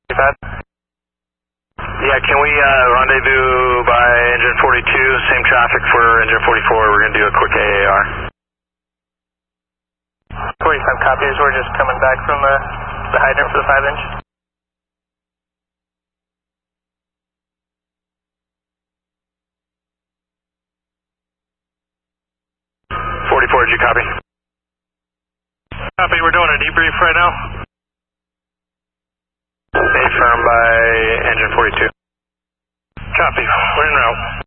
Yeah, can we rendezvous by engine 42, same traffic for engine 44, we're going to do a quick AAR. 45 copies, we're just coming back from the hydrant for the 5-inch. 44, did you copy? Copy, we're doing a debrief right now. Stay firm by engine 42. Copy, we're en route.